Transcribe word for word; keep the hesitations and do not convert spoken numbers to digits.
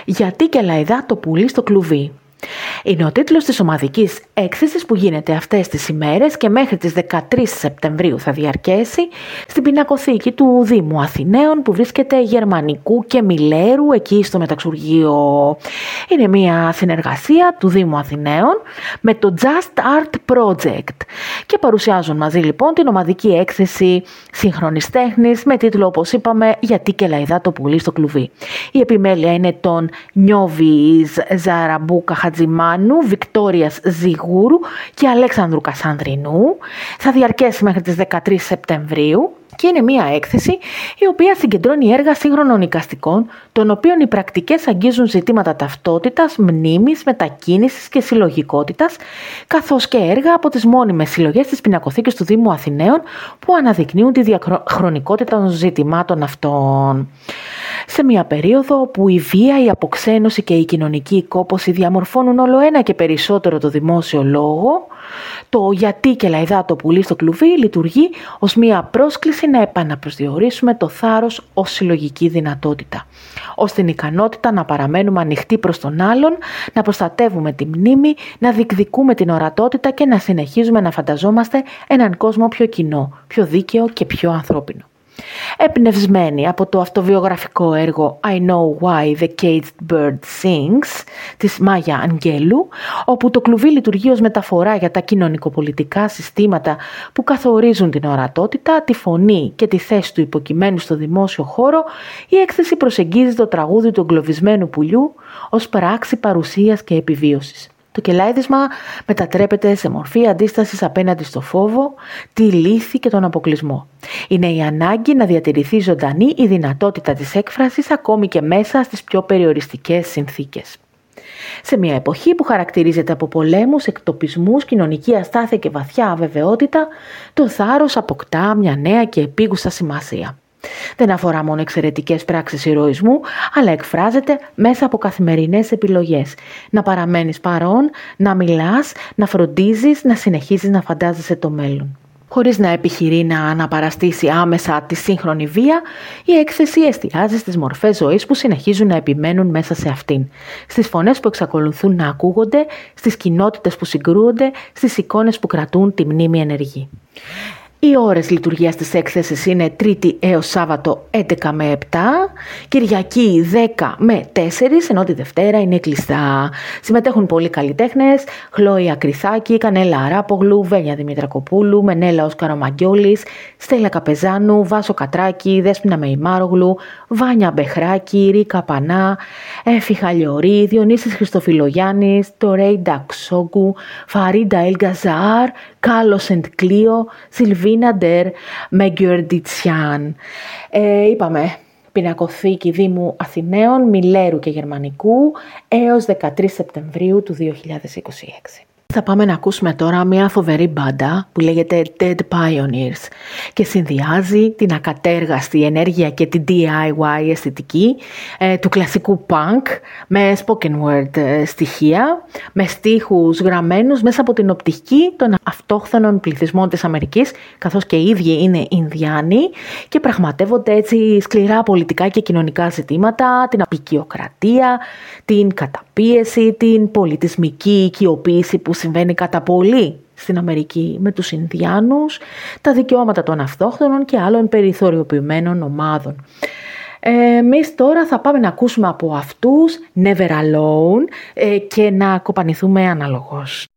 «Γιατί και λαϊδά το πουλί στο κλουβί». Είναι ο τίτλος της ομαδικής έκθεσης που γίνεται αυτές τις ημέρες και μέχρι τις δεκατρείς Σεπτεμβρίου θα διαρκέσει στην πινακοθήκη του Δήμου Αθηναίων που βρίσκεται Γερμανικού και Μιλέρου εκεί στο Μεταξουργείο. Είναι μια συνεργασία του Δήμου Αθηναίων με το Just Art Project και παρουσιάζουν μαζί λοιπόν την ομαδική έκθεση σύγχρονης τέχνης με τίτλο, όπως είπαμε, «Γιατί και λαϊδά το πουλί στο κλουβί». Η επιμέλεια είναι των Νιώβης Ζαραμπούκα Χατζημάνου, Βικτόριας Ζιγούρου και Αλέξανδρου Κασανδρινού. Θα διαρκέσει μέχρι τις δεκατρείς Σεπτεμβρίου και είναι μια έκθεση η οποία συγκεντρώνει έργα σύγχρονων εικαστικών, των οποίων οι πρακτικές αγγίζουν ζητήματα ταυτότητας, μνήμης, μετακίνησης και συλλογικότητας, καθώς και έργα από τις μόνιμες συλλογές της πινακοθήκης του Δήμου Αθηναίων που αναδεικνύουν τη διαχρονικότητα των ζητημάτων αυτών. Σε μια περίοδο που η βία, η αποξένωση και η κοινωνική κόπωση διαμορφώνουν όλο ένα και περισσότερο το δημόσιο λόγο, το «Γιατί και λαϊδά το πουλί στο κλουβί» λειτουργεί ως μια πρόσκληση να επαναπροσδιορίσουμε το θάρρος ως συλλογική δυνατότητα, ως την ικανότητα να παραμένουμε ανοιχτοί προς τον άλλον, να προστατεύουμε τη μνήμη, να διεκδικούμε την ορατότητα και να συνεχίζουμε να φανταζόμαστε έναν κόσμο πιο κοινό, πιο δίκαιο και πιο ανθρώπινο. Εμπνευσμένη από το αυτοβιογραφικό έργο I Know Why the Caged Bird Sings της Μάγια Αγγέλου, όπου το κλουβί λειτουργεί ως μεταφορά για τα κοινωνικοπολιτικά συστήματα που καθορίζουν την ορατότητα, τη φωνή και τη θέση του υποκειμένου στο δημόσιο χώρο, η έκθεση προσεγγίζει το τραγούδι του εγκλωβισμένου πουλιού ως πράξη παρουσίας και επιβίωσης. Το κελάιδισμα μετατρέπεται σε μορφή αντίστασης απέναντι στο φόβο, τη λύθη και τον αποκλεισμό. Είναι η ανάγκη να διατηρηθεί ζωντανή η δυνατότητα της έκφρασης ακόμη και μέσα στις πιο περιοριστικές συνθήκες. Σε μια εποχή που χαρακτηρίζεται από πολέμους, εκτοπισμούς, κοινωνική αστάθεια και βαθιά αβεβαιότητα, το θάρρος αποκτά μια νέα και επίγουσα σημασία. Δεν αφορά μόνο εξαιρετικές πράξεις ηρωισμού, αλλά εκφράζεται μέσα από καθημερινές επιλογές. Να παραμένεις παρόν, να μιλάς, να φροντίζεις, να συνεχίζεις να φαντάζεσαι το μέλλον. Χωρίς να επιχειρεί να αναπαραστήσει άμεσα τη σύγχρονη βία, η έκθεση εστιάζει στις μορφές ζωής που συνεχίζουν να επιμένουν μέσα σε αυτήν, στις φωνές που εξακολουθούν να ακούγονται, στις κοινότητες που συγκρούονται, στις εικόνες που κρατούν τη μνήμη ενεργή. Οι ώρες λειτουργίας της έκθεσης είναι Τρίτη έως Σάββατο έντεκα με επτά, Κυριακή δέκα με τέσσερα, ενώ τη Δευτέρα είναι κλειστά. Συμμετέχουν πολλοί καλλιτέχνες: Χλόια Κρυθάκη, Κανέλα Αράπογλου, Βένια Δημητρακοπούλου, Μενέλαος Καρομαγγιόλης, Στέλλα Καπεζάνου, Βάσο Κατράκη, Δέσποινα Μεϊμάρογλου, Βάνια Μπεχράκη, Ρίκα Πανά, Έφη Χαλιορή, Διονύσης Χριστοφιλογιάννης, Τορέι Νταξόγκου, Φαρίντα Ελγκαζάρ, Κάλος Εντ Κλίο, Σιλβίνα Ντερ Μεγκιουερντιτσιάν. Ε, είπαμε, πινακοθήκη Δήμου Αθηναίων, Μιλέρου και Γερμανικού έως δεκατρείς Σεπτεμβρίου του δύο χιλιάδες είκοσι έξι. Θα πάμε να ακούσουμε τώρα μια φοβερή μπάντα που λέγεται Dead Pioneers και συνδυάζει την ακατέργαστη ενέργεια και την ντι άι γουάι αισθητική ε, του κλασικού punk με spoken word ε, στοιχεία, με στίχους γραμμένους μέσα από την οπτική των αυτόχθονων πληθυσμών της Αμερικής, καθώς και οι ίδιοι είναι Ινδιάνοι και πραγματεύονται έτσι σκληρά πολιτικά και κοινωνικά ζητήματα, την απικιοκρατία, την καταπίεση, την πολιτισμική οικειοποίηση που συμβαίνει κατά πολύ στην Αμερική με τους Ινδιάνους, τα δικαιώματα των αυτόχθονων και άλλων περιθωριοποιημένων ομάδων. Εμείς τώρα θα πάμε να ακούσουμε από αυτούς Never Alone και να κοπανηθούμε αναλογώς.